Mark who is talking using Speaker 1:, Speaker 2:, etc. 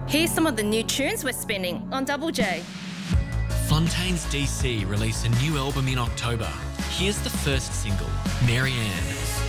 Speaker 1: Here's some of the new tunes we're spinning on Double J.
Speaker 2: Fontaines DC release a new album in October. Here's the first single, Mary Ann.